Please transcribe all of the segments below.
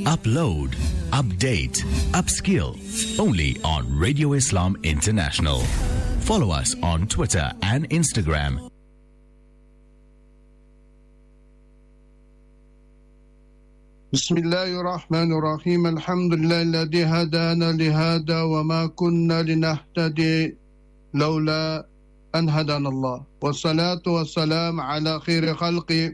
Upload, update, upskill. Only on Radio Islam International. Follow us on Twitter and Instagram. بسم الله الرحمن الرحيم الحمد لله الذي هدانا لهذا وما كنا لنهتدي لولا أن هدانا الله والصلاة والسلام على خير خلقه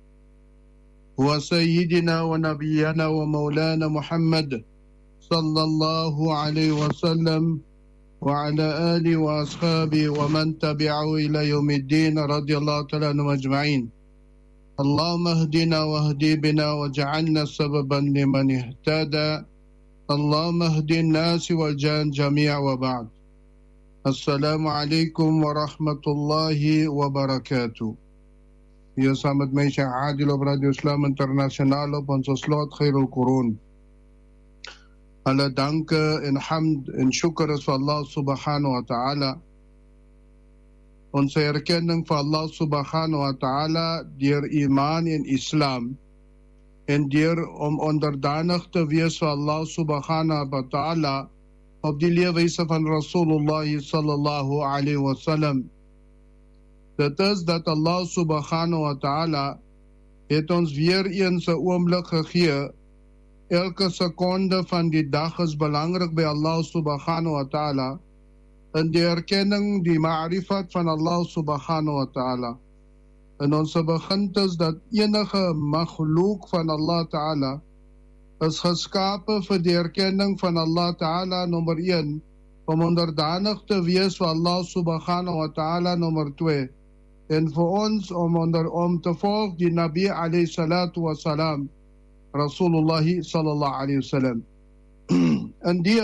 وسيدنا ونبينا ومولانا محمد صلى الله عليه وسلم وعلى آله وأصحابه ومن تبعه إلى يوم الدين رضي الله تعالى عنهم أجمعين. اللهم اهدنا واهدي بنا واجعلنا سببا لمن اهتدى. اللهم اهد الناس والجان جميعا وبعد. السلام عليكم ورحمة الله وبركاته. Ya sahabat Maisha Adil op Radio Islam International op onze slot Khairul Qurun. Alle danken en hamd en shukr is voor Allah subhanahu wa ta'ala. Onze erkenning van Allah subhanahu wa ta'ala door iman en islam. En door om onderdanig te wees van Allah subhanahu wa ta'ala op die leefwijze van Rasulullah sallallahu alayhi wa sallam. Dat is dat Allah subhanahu wa ta'ala het ons weer eens 'n oomblik gegee. Elke sekonde van die dag is belangrijk bij Allah subhanahu wa ta'ala. En die erkenning, die ma'rifat van Allah subhanahu wa ta'ala. En onze begint is dat enige makhloek van Allah ta'ala is geskapen vir die erkenning van Allah ta'ala nummer 1. Om onderdanig te wees van Allah subhanahu wa ta'ala nummer 2. En voor ons om te volgen die Nabi alayhi salatu wa salam, Rasulullah sallallahu alayhi wa sallam. En die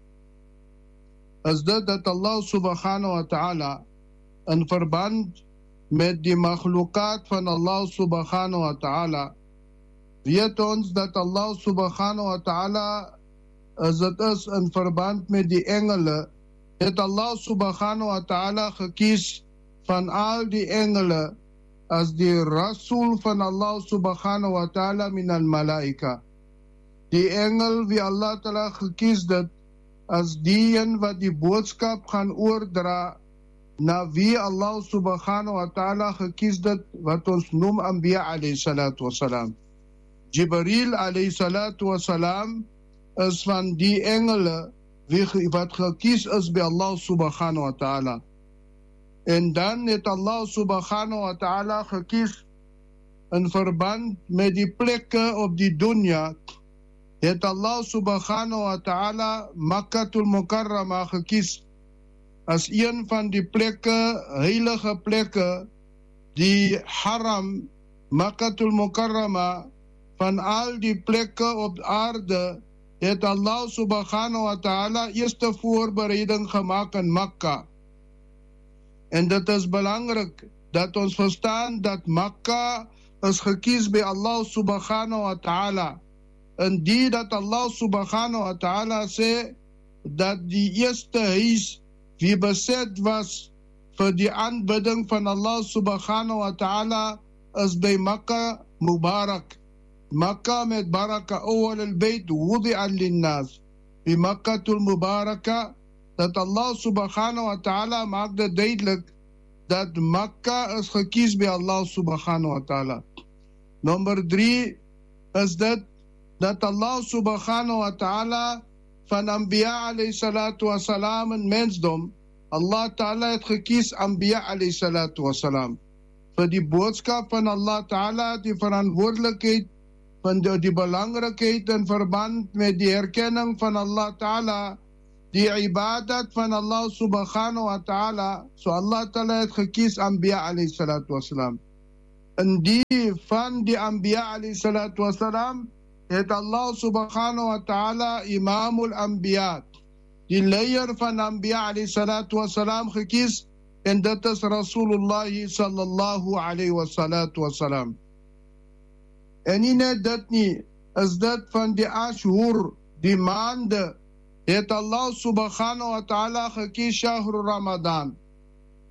is dit dat Allah subhanahu wa ta'ala in verband met die makhlukat van Allah subhanahu wa ta'ala weet ons dat Allah subhanahu wa ta'ala as het is in verband met die engele het Allah subhanahu wa ta'ala gekies van al die engele as die Rasul van Allah subhanahu wa ta'ala min al-malaika. Die engel wie Allah ta'ala gekies het as die een wat die boodskap gaan oordra na wie Allah subhanahu wa ta'ala gekies het wat ons noem Anbiya alayhi salatu wa salam. Jibril alayhi salatu wa salam is van die engele wat gekies is bij Allah subhanahu wa ta'ala. En dan het Allah subhanahu wa ta'ala gekies in verband met die plekken op die dunya. Het Allah subhanahu wa ta'ala Makkatul Mukarrama gekies as een van die plekken, heilige plekken, die haram, Makkatul Mukarrama, van al die plekken op aarde, het Allah subhanahu wa ta'ala eerste voorbereiding gemaakt in Makka. En dat is belangrijk dat ons verstaan dat Makka is gekies bij Allah subhanahu wa ta'ala. En die dat Allah subhanahu wa ta'ala sê dat die eerste huis wie bezet was voor die aanbidding van Allah subhanahu wa ta'ala is bij Makka Mubarak. Makka met baraka awwal al-bayt wudi'an linnas. Bij Makkatul Mubaraka dat Allah subhanahu wa ta'ala maakte duidelijk dat Makka is gekies bij Allah subhanahu wa ta'ala. Nummer 3 is dat Allah subhanahu wa ta'ala van Anbiya alayhi salatu wa salam en mensdom, Allah ta'ala het gekies Anbiya alayhi salatu wa salam. Voor die boodskap van Allah ta'ala, die verantwoordelijkheid, van die belangrijkheid in verband met die erkenning van Allah ta'ala, die ibadat van Allah subhanahu wa ta'ala, so Allah ta'ala het gekies Anbiya alayhi salatu wa salam. En die van die Anbiya alayhi salatu wa salam, het Allah subhanahu wa ta'ala Imamul Anbiya, die leier van Anbiya alayhi salatu wa salam gekies, en dat is Rasulullah sallallahu alayhi wa salatu wa salam. En nie net dit nie, is dit van die ashur, die maande, het Allah subhanahu wa ta'ala gekies Shahru Ramadan.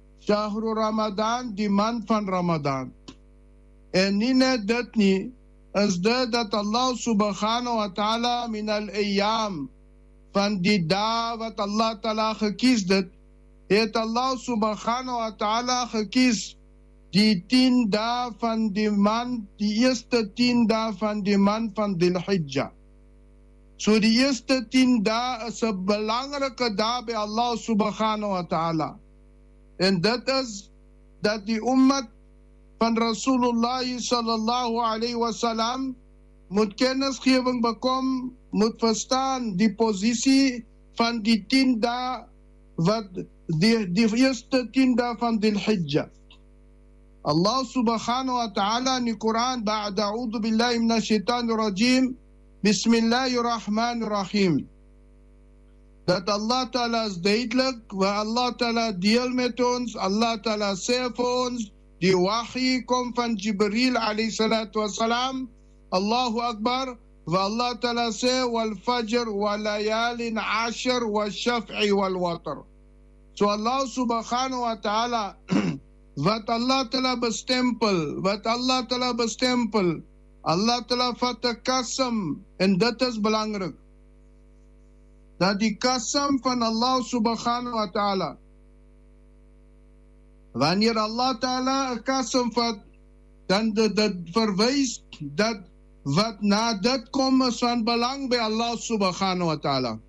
Shahru Ramadan, die maand van Ramadan. En nie net dit nie, is dit dat Allah subhanahu wa ta'ala min al-ayyam, van die dae wat Allah ta'ala gekies het Allah subhanahu wa ta'ala gekies die 10 dae van die maand, die eerste 10 dae van die maand van Dhul-Hijjah. So die eerste 10 dae is 'n belangrike dae by Allah subhanahu wa ta'ala. En dit is dat die ummat van Rasulullah sallallahu alayhi wa sallam moet kennisgewing bekom, moet verstaan die posisie van die 10 dae wat die eerste 10 dae van Dhul-Hijjah. Allah subhanahu wa ta'ala in die Koran, ba'da a'udhu billahi minash shaitanir rajim, Bismillahirrahmanirrahim. Dat Allah ta'ala is duidelik, waar Allah ta'ala deel met ons, Allah ta'ala sê vir ons, die wahi kom van Jibril alayhi salatu wassalam, Allahu Akbar, waar Allah ta'ala sê, wal fajr wa layalin ashar wa shaf'i wal watr. So Allah subhanahu wa ta'ala, wat Allah ta'ala bestempel, Allah ta'ala vat 'n kasam, en dit is belangrik, dat die kasam van Allah subhanahu wa ta'ala, wanneer Allah ta'ala 'n kasam vat, dan dit verwys dat wat na dit kom is van belang by Allah subhanahu wa ta'ala.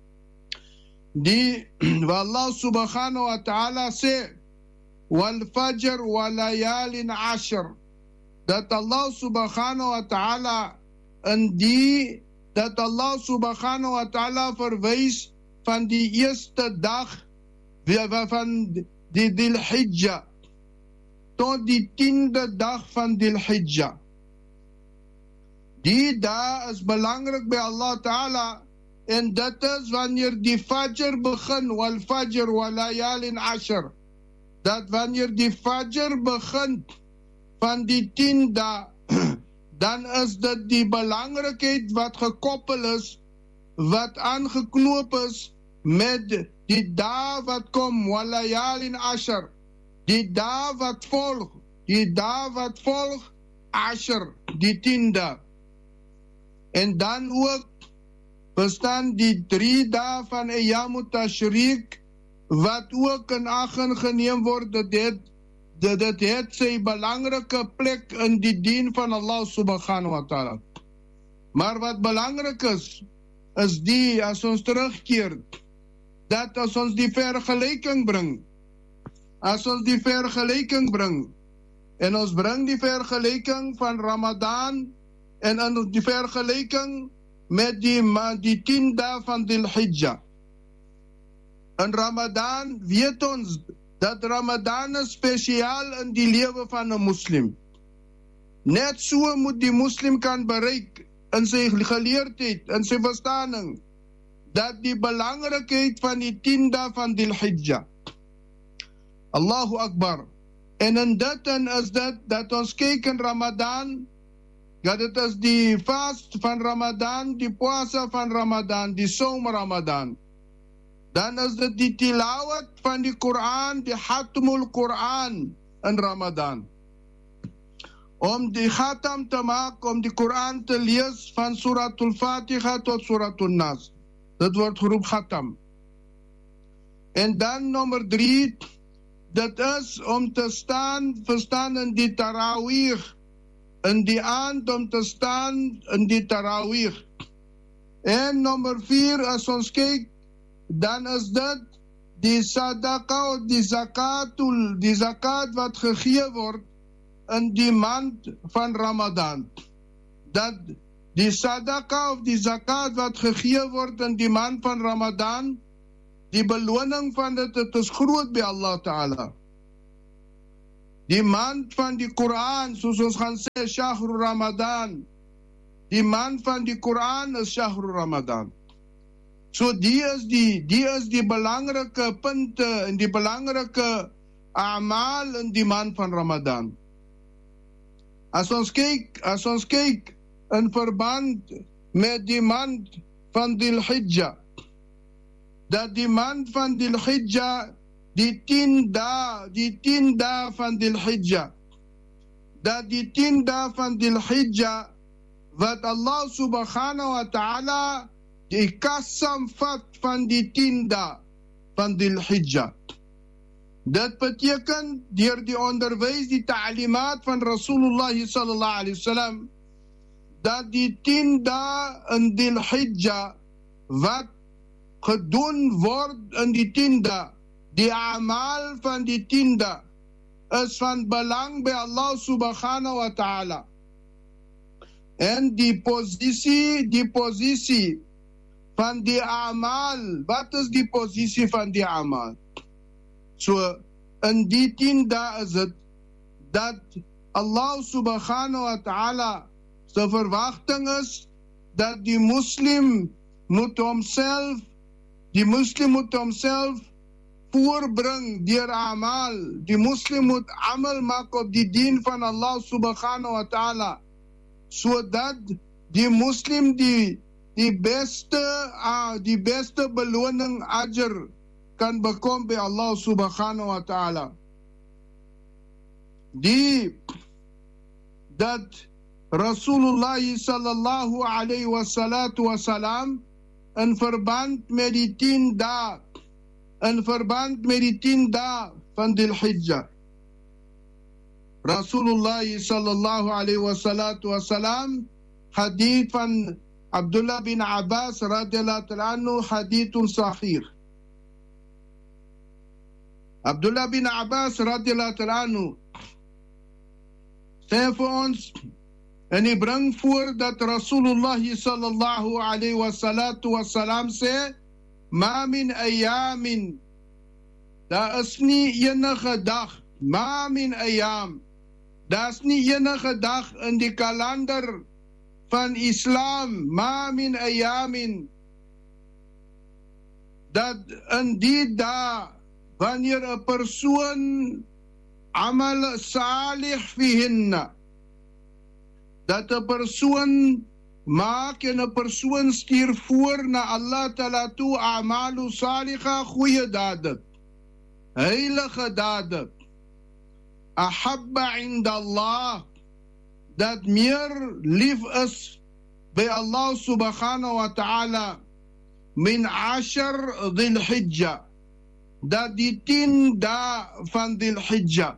Die wat Allah subhanahu wa ta'ala sê, wal fajr wa layalin ashar, dat Allah subhanahu wa ta'ala dat Allah subhanahu wa ta'ala verwys van die eerste dag van die Dhul-Hijjah tot die 10de dag van Dhul-Hijjah. Die dag is belangrik by Allah ta'ala, en dit is wanneer die fajr begin, wal fajr wa layalin ashar, dat wanneer die fajr begin van die 10 dae, dan is dit die belangrikheid wat gekoppel is, wat aangeknoop is met die dae wat kom, wa layalin ashar, die dae wat volg, ashar, die 10de. En dan ook bestaan die 3 dae van Ayyamut Tashriq, wat ook in ag geneem word, dit het sy belangrike plek in die dien van Allah subhanahu wa ta'ala. Maar wat belangrik is die, as ons terugkeer, dat as ons die vergelijking bring, en ons bring die vergelijking van Ramadan, en in die vergelijking met die 10 dae van Dhul-Hijjah. In Ramadan weet ons dat Ramadan is spesiaal in die lewe van 'n moslim. Net so moet die moslim kan bereik in sy geleerdheid, in sy verstaaning, dat die belangrikheid van die 10 dae van Dhul-Hijjah. Allahu Akbar. En in dit is dit dat ons kyk in Ramadan, dat dit is die vast van Ramadan, die puasa van Ramadan, die som Ramadan. Dan is dit die tilawat van die Quran, die Hatmul Quran in Ramadan. Om die khatam te maak, om die Quran te lees van Suratul Fatiha tot Suratul Nas. Dit word geroep khatam. En dan nommer 3, dit is om te verstaan in die Tarawih, in die aand om te staan in die Tarawih. En nommer 4, as ons kyk, dan is dit die sadaqa, die zakat wat gegee word in die maand van Ramadan. Dat die sadaqa of die zakat wat gegee word in die maand van Ramadan, die beloning van dit is groot by Allah Ta'ala. Die maand van die Quran, soos ons gaan sê, Shahru Ramadan. Die maand van die Quran is Shahru Ramadan. So die is die belangrike punte en die belangrike a'mal in die maand van Ramadan. As ons kyk in verband met die maand van Dhul-Hijjah, dat die maand van Dhul-Hijjah, die 10 dae van Dhul-Hijjah, dat die 10 dae van Dhul-Hijjah wat Allah subhanahu wa ta'ala die kasam vat van die 10 dae van Dhul Hijjah. Dit beteken deur die onderwys, die ta'limaat van Rasulullah sallallahu alaihi wasallam, dat die 10 dae in Dhul Hijjah wat gedoen word in die 10 dae, die amal van die 10 dae, is van belang by Allah subhanahu wa ta'ala. En die posisie van die amal, wat is die posisie van die amal? So, in die 10 dae is het dat Allah subhanahu wa ta'ala se verwachting is dat die moslim moet homself voorbring deur amal. Die moslim moet amal maak op die dien van Allah subhanahu wa ta'ala, sodat die moslim die beste beloning ajr kan bekom by Allah subhanahu wa ta'ala. Dat Rasulullah sallallahu alayhi wa sallam in verband met die 10 dae van Dhul Hijjah, Rasulullah sallallahu alayhi wa sallam, hadith van Abdullah bin Abbas radhiyallahu anhu, hadithun sahih. Abdullah bin Abbas radhiyallahu anhu sê vir ons, en hy bring voor dat Rasulullah sallallahu alayhi wa sallam sê, ma min ayamin, daar is nie enige dag, ma min ayam, daar is nie enige dag in die kalender van Islam, ma min ayamin, dat in die dag, wanneer 'n persoon amal salih fihinna, dat 'n persoon maak en 'n persoon stuur voor na Allah Ta'ala toe amalu saliha, goeie dade, heilige dade, ahabba inda Allah, dat meer lief is by Allah subhanahu wa ta'ala min 10 Dhul Hijjah, dat die 10 dae van Dhul Hijjah,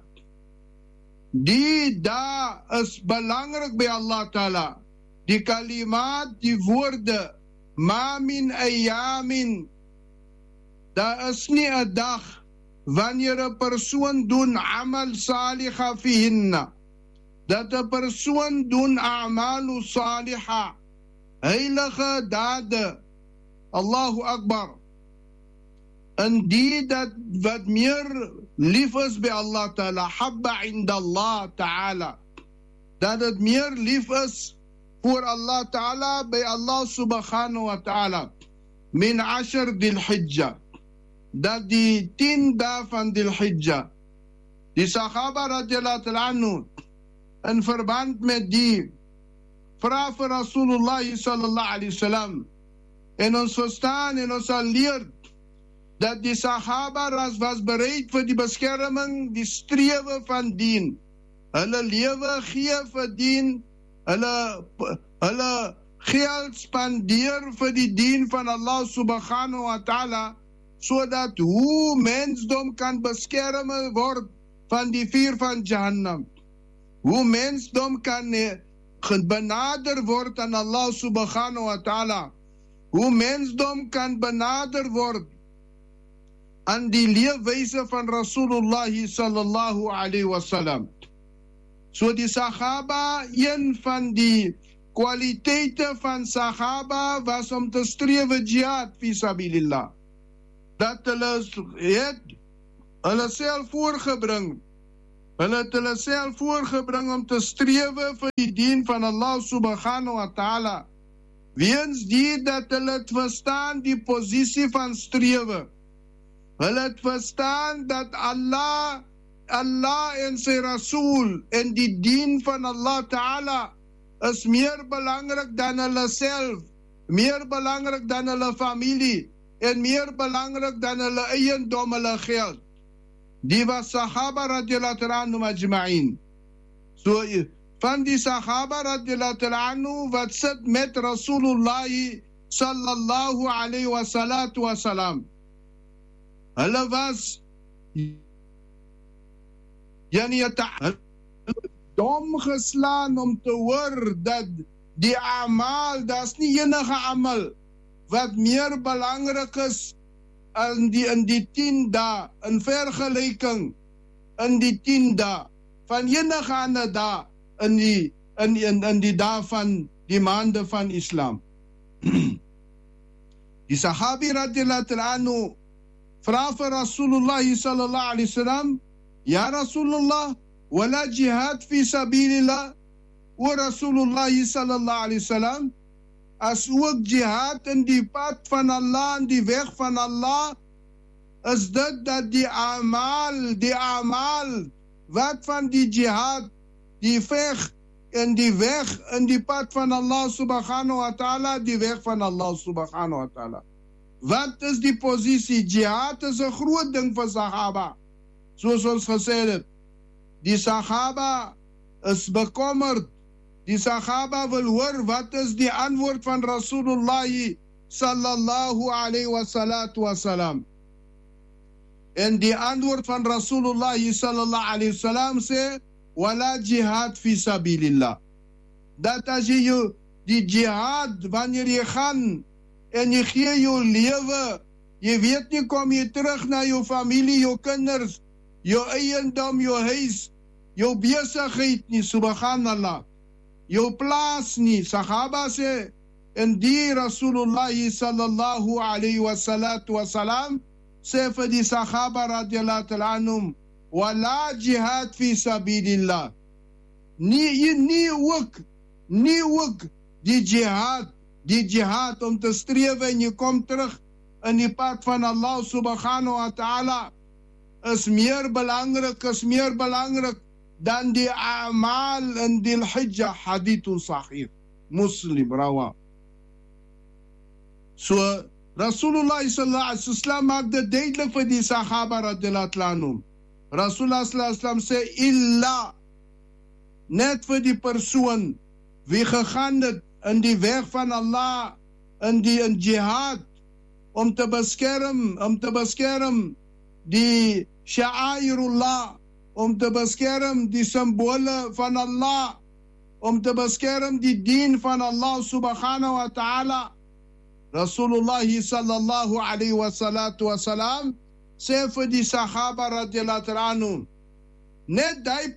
die dae is belangrik by Allah Ta'ala. Die kalimaat, die woorde, ma min ayamin, daar is nie 'n dag wanneer 'n persoon doen amal saliha fihinna, dat 'n persoon doen a'malu saliha, heilige dade, Allahu Akbar, en die dat wat meer lief is by Allah Ta'ala, habba inda Allah Ta'ala, dat het meer lief is voor Allah Ta'ala by Allah subhanahu wa ta'ala, min 10 Dhul Hijjah, dat die 10 dae van Dhul Hijjah, die Sahaba radhiyallahu anhu in verband met die vra vir Rasulullah sallallahu alaihi wasallam, en ons verstaan en ons sal leer dat die Sahaba was bereid vir die beskerming, die strewe van dien, hulle lewe gee vir dien, hulle geld spandeer vir die dien van Allah subhanahu wa ta'ala, sodat hoe mensdom kan beskerm word van die vuur van Jahannam, hoe mensdom kan benader word aan Allah subhanahu wa ta'ala, hoe mensdom kan benader word aan die leefwyse van Rasulullah sallallahu alayhi wa sallam. So die Sahaba, een van die kwaliteite van Sahaba was om te strewe jihad fi sabilillah. Dat hulle self voorgebring. Hulle het hulle self voorgebring om te strewe vir die dien van Allah subhanahu wa ta'ala. Weens die dat hulle het verstaan die posisie van strewe. Hulle het verstaan dat Allah en sy Rasool en die dien van Allah Ta'ala is meer belangrik dan hulle self, meer belangrik dan hulle familie en meer belangrik dan hulle eiendom, hulle geld. Die was Sahaba radhiyallahu anhum ajma'in. So van die Sahaba radhiyallahu ta'ala anhu wat sit met Rasulullah sallallahu alayhi wa sallam. Hulle was dom geslaan om te hoor dat die amal, daar's nie enige amal wat meer belangrik is in die 10 dae, in vergelyking in die 10 dae van enige ander dae in die dae van die maande van Islam. Die Sahabi radhiyallahu ta'ala anhu vra vir Rasulullah sallallahu alaihi wasallam, ja Rasulullah, wala jihad fi sabilillah, o Rasulullah sallallahu alaihi wasallam, as ook jihad in die pad van Allah, in die weg van Allah, is dit dat die amal wat van die jihad, die veg en die weg in die pad van Allah subhanahu wa ta'ala, die weg van Allah subhanahu wa ta'ala. Wat is die posisie? Jihad is 'n groot ding vir Sahaba. Soos ons gesê het, die Sahaba is bekommerd. Die Sahaba wil hoor wat is die antwoord van Rasulullah sallallahu alayhi wa sallam. En die antwoord van Rasulullah sallallahu alayhi wa sallam sê, wala jihad fi sabilillah. Dat as jy die jihad, wanneer jy gaan en jy gee jou lewe, jy weet nie, kom jy terug na jou familie, jou kinders, jou eiendom, jou huis, jou besigheid nie, subhanallah, jou plaas nie. Sahaba sê, en die Rasulullah sallallahu alayhi wa sallam sê vir die Sahaba radhiyallahu ta'ala anhum, wala jihad fi sabilillah. Nie ook die jihad om te streef en jy kom terug in die pad van Allah subhanahu wa ta'ala is meer belangrik dan die amal in die hijjah. Hadithun sahih, Muslim rawa. So Rasulullah sallallahu alaihi wasallam maak dit duidelik vir die Sahaba radhiyallahu anhum. Rasulullah sallallahu alaihi wasallam sê, illa, net vir die persoon wie gegaan het in die weg van Allah, in jihad, om te beskerm die sha'airullah, om te beskerm die simbole van Allah, om te beskerm die dien van Allah subhanahu wa ta'ala. Rasulullah sallallahu alayhi wa sallam sê vir die Sahaba radhiyallahu anhum, net die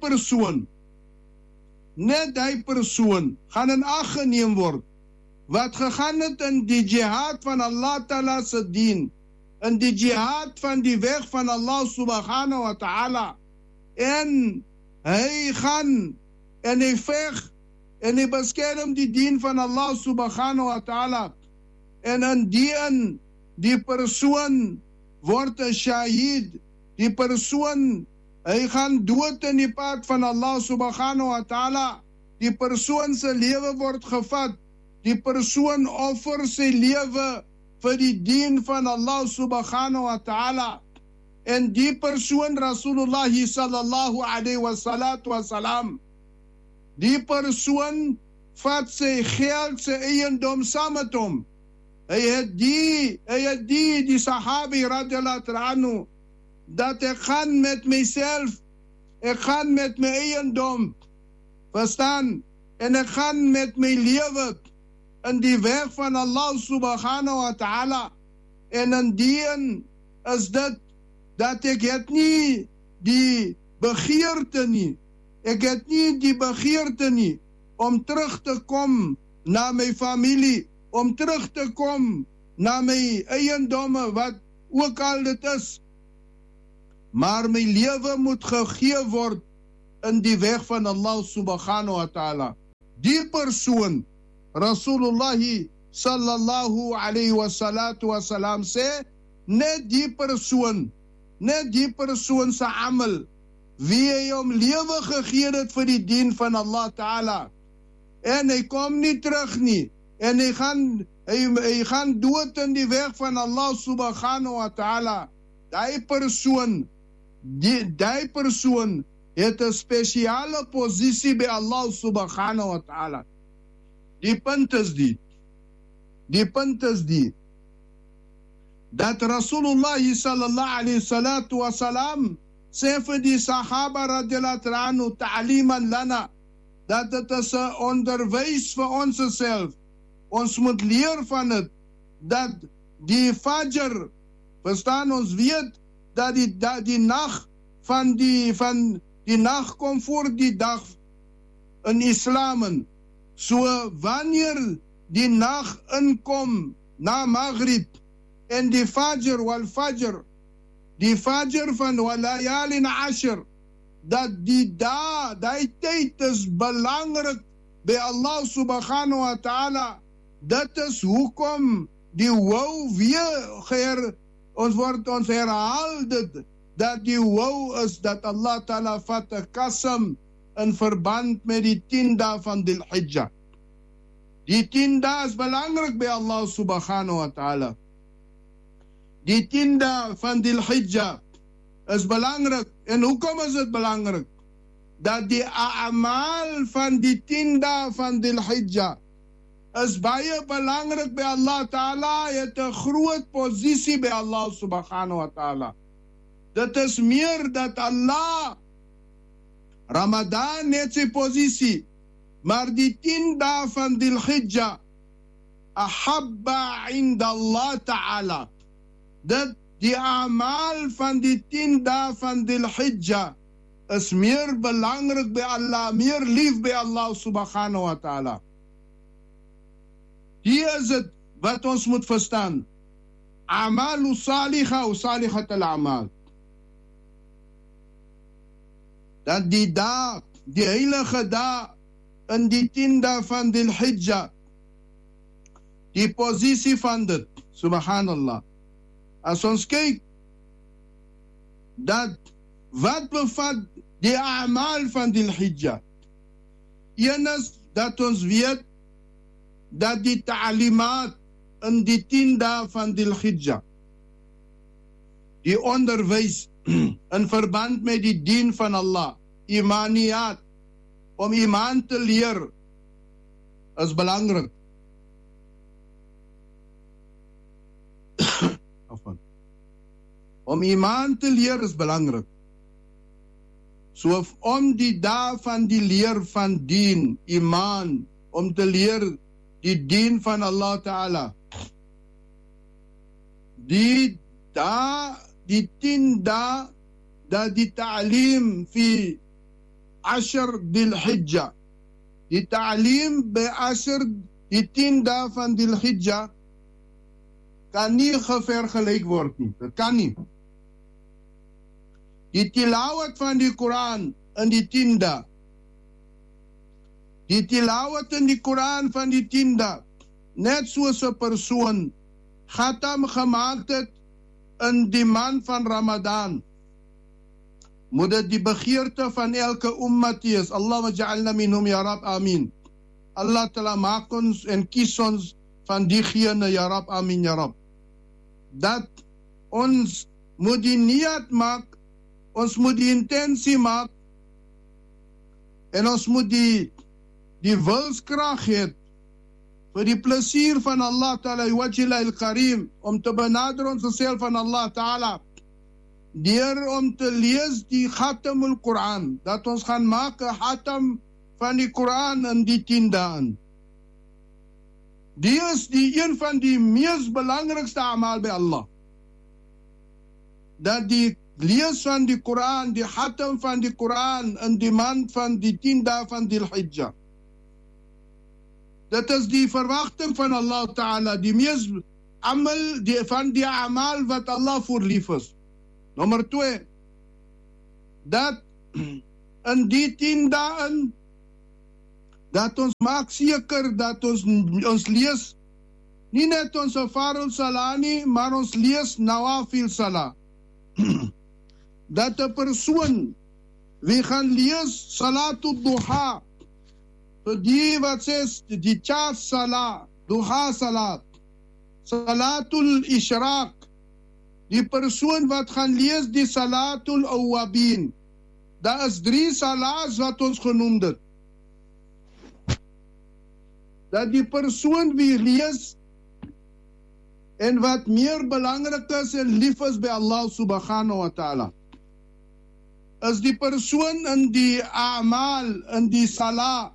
persoon gaan in ag geneem word wat gegaan het in die jihad van Allah ta'ala se dien, in die jihad van die weg van Allah subhanahu wa ta'ala, en hy gaan en hy veg en hy beskerm die dien van Allah subhanahu wa ta'ala, en in die persoon word 'n shahid, die persoon hy gaan dood in die pad van Allah subhanahu wa ta'ala, die persoon se lewe word gevat, die persoon offer sy lewe vir die dien van Allah subhanahu wa ta'ala, en die persoon Rasulullah sallallahu alayhi wa sallam, die persoon vat sy geld, sy eiendom saam met hom. Hy het die Sahabi radhiyallahu anhu, dat ek gaan met myself, ek gaan met my eiendom, verstaan, en ek gaan met my lewe in die weg van Allah subhanahu wa ta'ala, en in die is dit dat ek het nie die begeerte nie om terug te kom na my familie, om terug te kom na my eiendomme, wat ook al dit is, maar my lewe moet gegee word in die weg van Allah subhanahu wa ta'ala. Die persoon, Rasulullah sallallahu alayhi wa sallam sê, net die persoon se amal, wie hy hom lewe gegee het vir die dien van Allah ta'ala, en hy kom nie terug nie, en hy gaan dood in die weg van Allah subhanahu wa ta'ala, die persoon het 'n spesiale posisie by Allah subhanahu wa ta'ala. Die punt is die dat Rasulullah sallallahu alayhi wa sallam sê vir die sahaba radiyallahu anhu ta'liman lana, dat dit is 'n onderwys vir ons self. Ons moet leer van dit, dat die fajr, verstaan, ons weet dat die nag van die nag kom voor die dag in Islam in. So wanneer die nag inkom na Maghrib en die fajr wal fajr, die fajr van walayalin ashr, dat die tyd is belangrik by Allah subhanahu wa ta'ala. Dit is hoekom die wou weer ons herhaal dit, dat die wou is dat Allah ta'ala vat 'n qasam in verband met die 10 dae van Dhul Hijjah. Die 10 dae is belangrik by Allah subhanahu wa ta'ala. Die 10 dae van Dhul Hijjah is belangrik. En hoekom is dit belangrik? Dat die a'mal van die 10 dae van Dhul Hijjah is baie belangrik by Allah ta'ala, het 'n groot posisie by Allah subhanahu wa ta'ala. Dit is meer dat Allah, Ramadan het sy posisie, maar die 10 dae van Dhul Hijjah ahabba inda Allah ta'ala. Dat die amal van die 10 dae van Dhul Hijjah is meer belangrik by Allah, meer lief by Allah subhanahu wa ta'ala. Hier is het wat ons moet verstaan. Amalu saliha wa salihat al-amal. Dat die dag, die heilige dag in die 10 dae van Dhul Hijjah, die posisie van dit, subhanallah. As ons kyk, dat wat bevat die amal van Dhul Hijjah? Een is dat ons weet dat die ta'limaat in die 10 dae van Dhul Hijjah, die onderwys in verband met die dien van Allah, imaniyat, om iman te leer, is belangrik. Om iman te leer is belangrik. So om die dae van die leer van dien, iman, om te leer die dien van Allah Ta'ala. Die 10 dae, dat die ta'lim fi Ashr Dhul Hijjah. Die ta'lim by Ashr, die 10 dae van Dhul Hijjah, kan nie vergelyk word nie. Dat kan nie. Die tilawat van die Koran in die 10 dae. Die tilawat in die Koran van die 10 dae, net soos 'n persoon khatam gemaak het in die maand van Ramadan, moet dit die begeerte van elke ummati is. Allahumma ja'alna minhum ya Rab, amin. Allah Ta'ala maak ons en kies ons van diegene, ya Rab, amin, ya Rab. Dat ons moet die niat maak, ons moet die intensie maak, en ons moet die wilskrag hê vir die plesier van Allah Ta'ala, wajhil al-karim, om te benader ons self van Allah Ta'ala, deur om te lees die Khatamul Quran, dat ons gaan maak 'n khatam van die Quran in die 10 dae. Die is een van die mees belangrikste amal by Allah. Dat die lees van die Quran, die khatam van die Quran in die maand van die 10 dae van Dhul Hijjah. Dit is die verwagting van Allah Ta'ala, die mees amal van die amal wat Allah voor lief is. Nommer 2, dat in die 10 dae, dat ons maak seker dat ons lees, nie net ons farul salah nie, maar ons lees nawafil salah. Dat 'n persoon wie gaan lees salatul duha, vir die wat sê die char salah, duha salat, salatul ishraq, die persoon wat gaan lees die salatul awwabin, daar is 3 salahs wat ons genoem het. Dat die persoon wie lees en wat meer belangrik is en lief is by Allah subhanahu wa ta'ala, is die persoon in die a'mal, in die salah,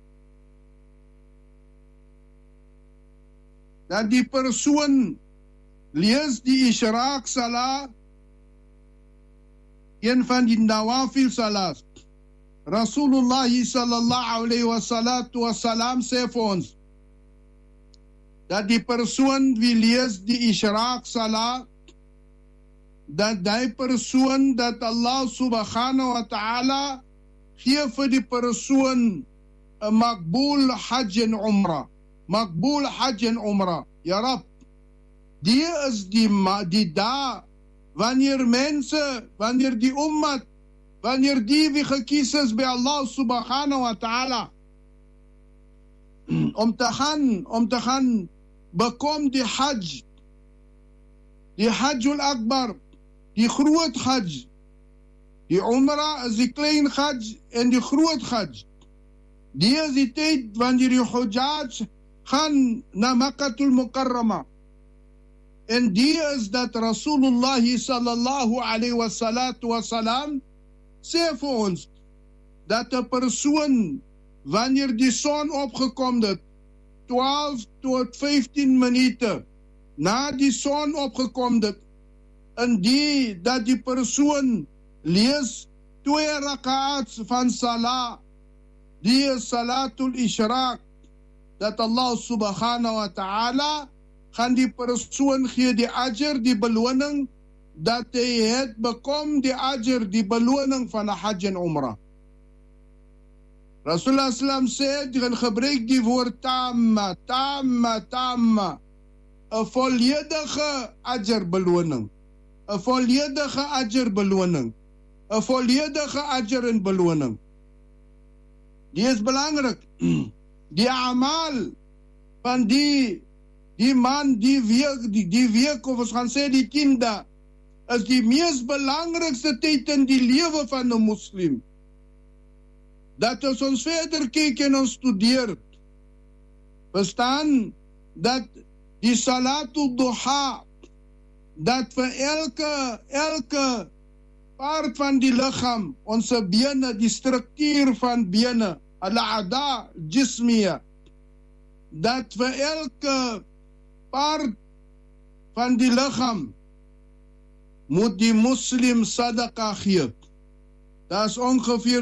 dat die persoon lees die ishraq salah, een van die nawafil salahs. Rasulullah sallallahu alayhi wa sallam sê vir ons, dat die persoon wie lees die ishraq salah, dat die persoon, dat Allah subhanahu wa ta'ala gee vir die persoon een makboel hajj en umrah. Makboel hajj en umrah. Ja Rab, die is die da, wanneer mense, wanneer die ummat, wanneer die wie gekies is by Allah subhanahu wa ta'ala, om te gaan bekom die hajj al-akbar, die groot hajj. Die umrah is die klein hajj en die groot hajj. Die is die tyd wanneer die hujjaj gaan na Makkatul Mukarrama. En die is dat Rasulullah sallallahu alayhi wa sallam sê vir ons, dat 'n persoon, wanneer die son opgekom het, 12 tot 15 minute na die son opgekom het, en dat die persoon lees 2 rakaats van salah, die is salatul ishraq, dat Allah subhanahu wa ta'ala gaan die persoon gee die ajr, die beloning, dat hy het bekom die ajr, die beloning van 'n hajj en umrah. Rasulullah sallam sê, die gaan gebruik die woord tamma, 'n volledige ajr beloning. 'n volledige ajr beloning. 'n volledige ajr en beloning. Die is belangrik. Die amal van die man, die week, of ons gaan sê die 10de, is die mees belangrikste tyd in die lewe van 'n moslim. Dat as ons verder kyk en ons studeer, verstaan dat die salatul duha, dat vir elke part van die liggaam, ons bene, die struktuur van bene, al-a'da jismiya, dat vir elke part van die liggaam moet die moslim sadaqa gee. Daar is ongeveer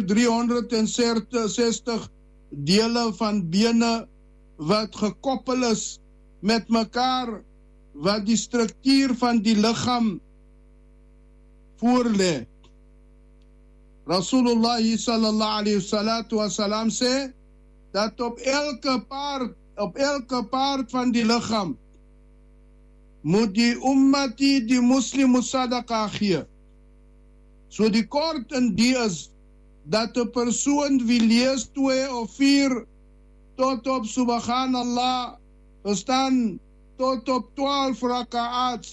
360 dele van bene wat gekoppel is met mekaar, wat die struktuur van die liggaam voorlê. Rasulullah sallallahu alayhi wa sallam sê, dat op elke part van die liggaam moet die ummati, die moslim moet sadaqa gee. So die kort in die is, dat 'n persoon wie lees 2 of 4 tot op subhanallah, verstaan, tot op 12 rakaat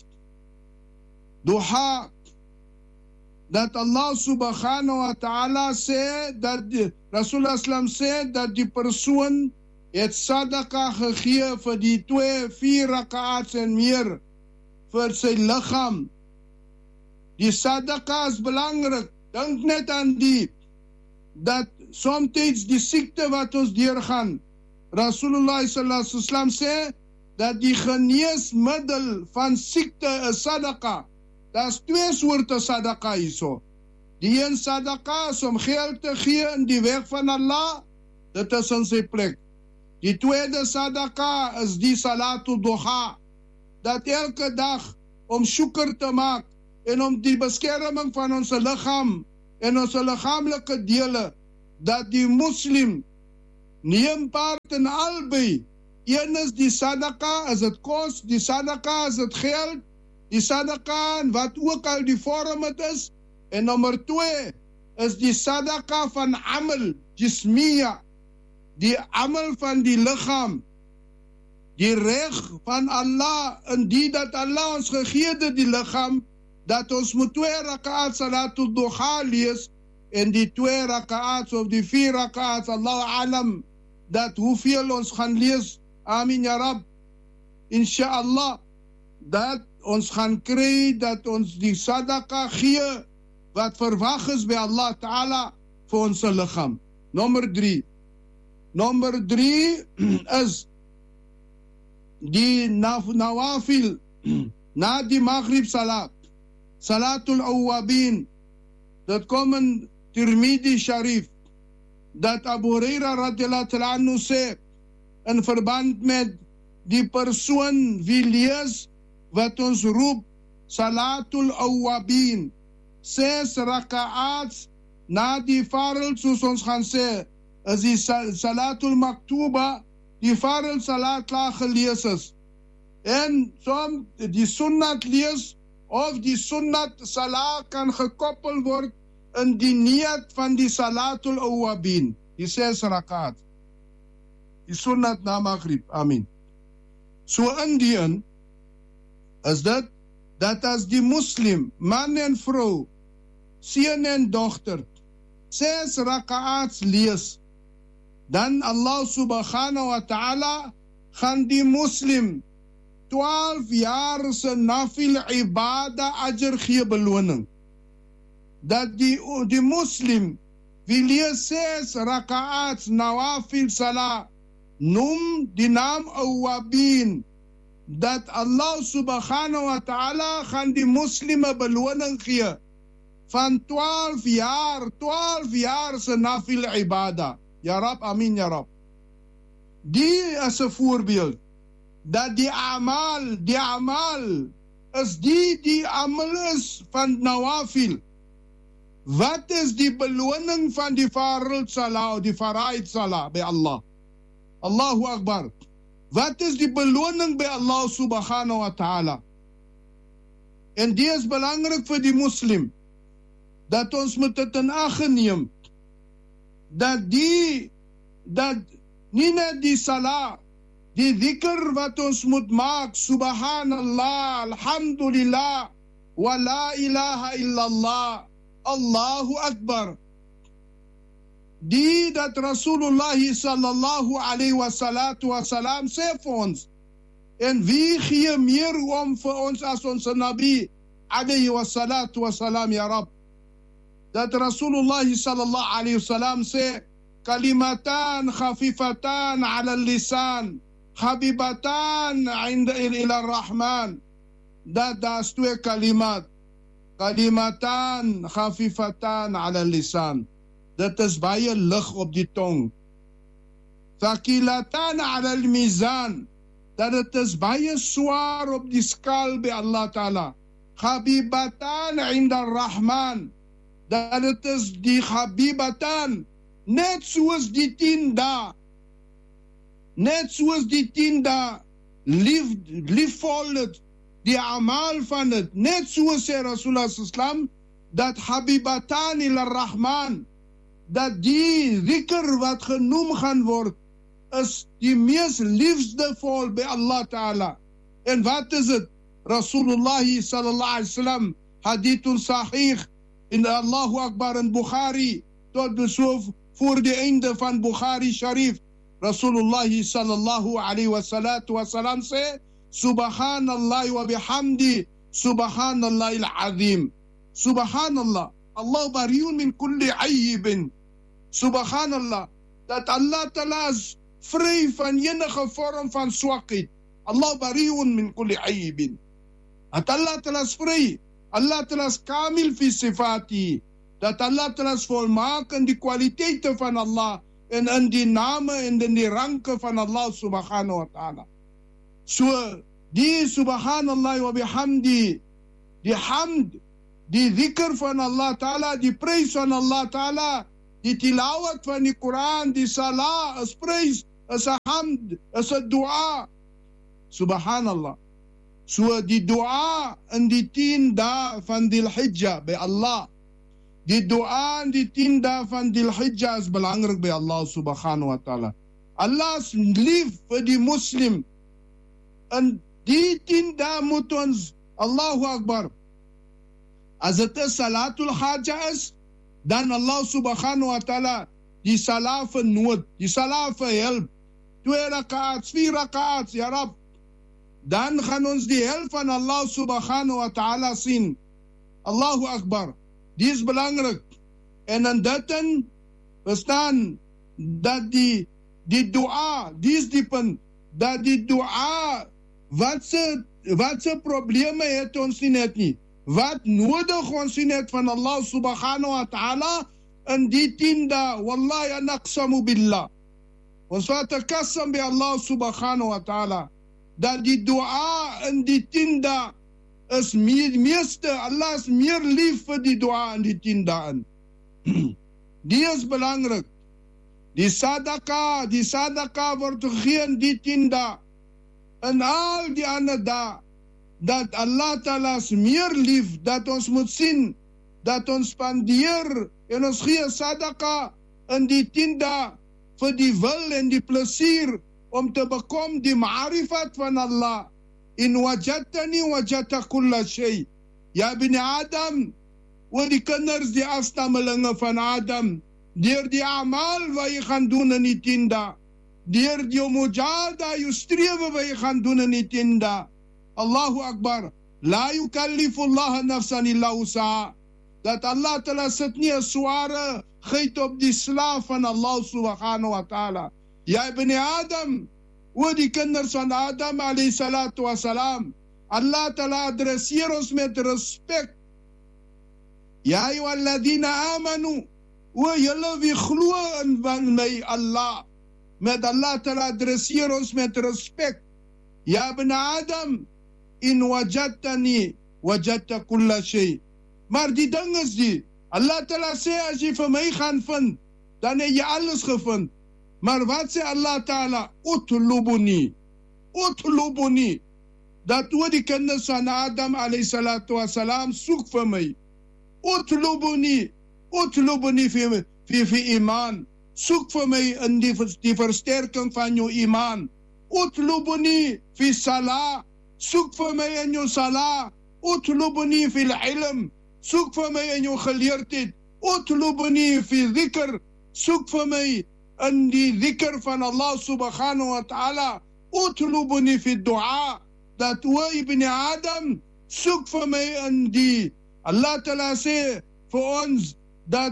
duha, dat Allah subhanahu wa ta'ala sê, dat Rasulullah sallam sê, dat die persoon het sadaqa gegee vir die 2, 4 rakaats en meer vir sy lichaam. Die sadaqa is belangrik. Dink net aan dat soms die siekte wat ons deurgaan, Rasulullah sallallahu alaihi wasallam sê, dat die geneesmiddel van siekte is sadaqa. Daar is 2 soorte sadaqa hierso. Die een sadaqa is om geld te gee in die weg van Allah, dit is in sy plek. Die tweede sadaqa is die salatul duha, dat elke dag om shukr te maak en om die beskerming van ons liggaam en ons liggaamlike dele, dat die moslim neem part in albei. Een is die sadaqa, is het kos, die sadaqa is het geld, die sadaqa en wat ook al die vorm het is, en nommer 2 is die sadaqa van amal, jismiya, die amal van die lichaam, die reg van Allah, en die dat Allah ons gegee het die lichaam, dat ons moet 2 rakaat salatul duha lees, en die 2 rakaats of die 4 rakaats, Allah alam, dat hoeveel ons gaan lees, amin ya Rab, inshallah, dat ons gaan kry, dat ons die sadaqa gee, wat verwag is by Allah Ta'ala, vir ons lichaam. Nommer 3 is, die nawafil, na die maghrib salat, salatul awwabin, dat kom in Tirmidhi Sharif, dat Abu Huraira radhiyallahu anhu sê, in verband met die persoon wie lees, wat ons roep, salatul awwabin, 6 rakaats, na die farel, soos ons gaan sê, is die salatul maktuba, die farel salat klaar gelees is, en som die sunnat lees, of die sunnat salat kan gekoppel word, in die niyat van die salatul awwabin, die 6 rakaat, die sunnat na maghrib, amin. So in die een, is dit, dat as die moslim, man en vrou, seun en dochter, 6 rakaats lees, dan Allah subhanahu wa ta'ala, gaan die moslim, 12 jaar se nafil ibada ajr gee beloning. Dat die moslim, wie lees 6 rakaats nawafil salah, noem die naam awwabin, dat Allah subhanahu wa ta'ala gaan die moslime beloning gee, van 12 jaar se nafil ibada. Ya Rab, amin ya Rab. Die is 'n voorbeeld, dat die amal is die amal is van nawafil. Wat is die beloning van die faril salah, die faraid salah by Allah? Allahu Akbar. Wat is die beloning by Allah subhanahu wa ta'ala? En die is belangrik vir die moslim, dat ons moet dit in ag neem, dat nie net die salah, die dhikr wat ons moet maak, subhanallah, alhamdulillah, wa la ilaha illallah, Allahu Akbar. Die dat Rasulullah sallallahu alayhi wa sallam sê vir ons, en wie gee meer om vir ons as ons Nabi alayhi wa sallam, ya Rab, dat Rasulullah sallallahu alayhi wa sallam sê, kalimatan khafifatan ala lisan, habibatan ila rahman, dat daar's 2 kalimat, kalimatan khafifatan ala lisan, dit is baie lig op die tong, thaqilatan ala al-mizan, dat dit is baie swaar op die skaal by Allah Ta'ala, habibatan inda rahman, dat dit is die habibatan, net soos die 10 dae, liefvol het, die amal van het, net soos sê Rasulullah sallam, dat habibatan ila rahman, dat die dhikr wat genoem gaan word, is die mees liefdevol by Allah Ta'ala. En wat is het? Rasulullah sallallahu alaihi wasallam, hadithun sahih, in Allahu Akbar in Bukhari, tot besoof voor die einde van Bukhari Sharif, Rasulullah sallallahu alaihi wasallam sê, subhanallah wa bihamdi, subhanallah al-azim. Subhanallah, Allah bariyun min kulli ayyibin. Subhanallah, dat Allah Ta'ala is vry van enige vorm van swakheid. Allah bariyun min kulli ayyibin. Dat Allah Ta'ala is vry. Allah Ta'ala is kamil fi sifati. Dat Allah Ta'ala is volmaak in die kwaliteite van Allah, en in die name en in die ranke van Allah subhanahu wa ta'ala. So, die subhanallah wa bihamdi, die hamd, die dhikr van Allah Ta'ala, die prys van Allah Ta'ala, die tilawat van die Quran, die salah, is prys, is a hamd, is a dua. Subhanallah. So die dua in die 10 dae van Dhul Hijjah by Allah, die dua in die 10 dae van Dhul Hijjah is belangrik by Allah subhanahu wa ta'ala. Allah is lief vir die moslim. In die 10 dae moet ons, Allahu Akbar, as het is salatul haja is, dan Allah subhanahu wa ta'ala die salah vernoot, die salah verhelp, 2 rakaats, 4 rakaats, ja Rab, dan gaan ons die help van Allah subhanahu wa ta'ala sien. Allahu Akbar, die is belangrijk. En in dit verstaan dat die dua, die is die punt, dat die dua, wat se probleme het ons nie net nie, wat nodig ons nie net van Allah subhanahu wa ta'ala in die 10 dae, wallahi naqsamu billah, ons wat kasam by Allah subhanahu wa ta'ala, dat die dua in die 10 dae is meeste, Allah is meer lief vir die dua in die 10 dae. Die is belangrijk. Die sadaqah word gegee in die 10 dae. En al die ander dae, dat Allah Ta'ala is meer lief, dat ons moet sien, dat ons spandeer en ons gee sadaqah in die 10 dae vir die wil en die plesier om te bekom die ma'rifat van Allah. In wajadtani wajadta kulla shay. Ja bini Adam, oor die kinders, die afstammelinge van Adam, deur die amal wat jy gaan doen in die 10 dae, deur die mujahada, jou strewe wat jy gaan doen in die 10 dae. Allahu Akbar, la yukallifu Allah nafsan illa wus'aha. Dat Allah Ta'ala sit nie 'n sware geit op die slaaf van Allah subhanahu wa ta'ala. Ja bini Adam, oor die kinders van Adam alayhi salatu wa salam, Allah Ta'ala adresseer ons met respect. Ja ayyuhalladhina amanu, o julle wie glo in my Allah, met Allah Ta'ala adresseer ons met respect. Ja bini Adam, in wajadtani wajadta kulla shay. Maar die ding is die, Allah Ta'ala sê as jy vir my gaan vind, dan het jy alles gevind. Maar wat sê Allah Ta'ala? Utlubuni, dat oor die kinders van Adam alayhi salatu wa salam, soek vir my. Utlubuni fi iman, soek vir my in die versterking van jou iman. Utlubuni fi salah, soek vir my in jou salah. Utlubuni fi ilm, soek vir my in jou geleerdheid. Utlubuni fi dhikr, soek vir my in die dhikr van Allah subhanahu wa ta'ala. Utlubuni fi dua, dat o ibn Adam, soek vir my in die, Allah Ta'ala sê vir ons, dat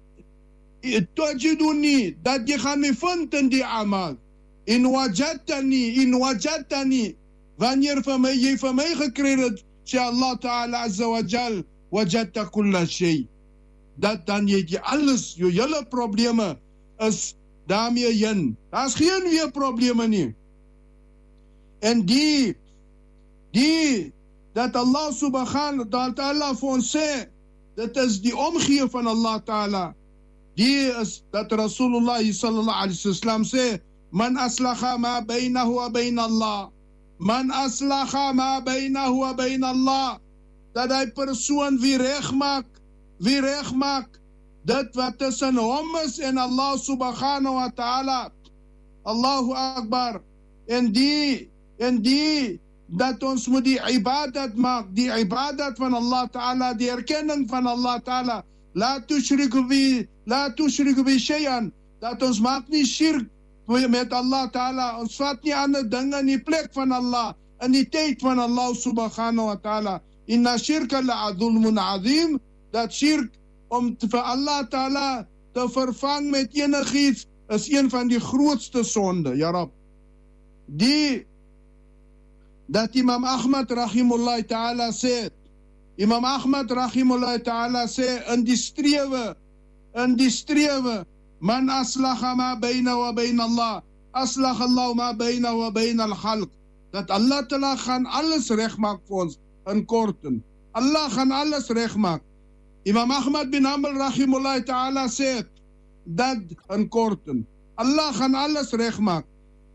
tajiduni, dat jy gaan my vind in die amal. In wajadtani, wanneer jy vir my gekry het, sê Allah Ta'ala azza wa jal, wajadta kulla shay. Dat dan jy alles, jou hele probleme is daarmee heen. Daar is geen weer probleme nie. En dat Allah subhanahu wa ta'ala vir ons sê, dit is die omgee van Allah Ta'ala. Die is dat Rasulullah sallallahu alaihi wasallam sê, man aslaha ma baynahu wa bayna Allah. Man aslaha ma baynahu wa bayna Allah. Dat hy persoon wie reg maak, dit wat tussen hom is en Allah subhanahu wa ta'ala. Allahu Akbar. En die, dat ons moet die ibadat maak, die ibadat van Allah Ta'ala, die erkenning van Allah Ta'ala. La tushriku bi shay'an, dat ons maak nie shirk met Allah Ta'ala, ons vat nie ander dinge in die plek van Allah, in die tyd van Allah subhanahu wa ta'ala. Inna shirka la'adhulmun azim, dat shirk om vir Allah Ta'ala te vervang met enigiets is een van die grootste sonde, ja Rab. Dat Imam Ahmad rahimullah ta'ala sê, in die strewe, man aslaha ma bayna wa bayna Allah, aslaha Allah ma bayna wa bayna al-khalq. Dat Allah Ta'ala gaan alles regmaak vir ons, in korten. Allah gaan alles regmaak. Imam Ahmad bin Hanbal rahimullah ta'ala sê, dat in korten. Allah gaan alles regmaak.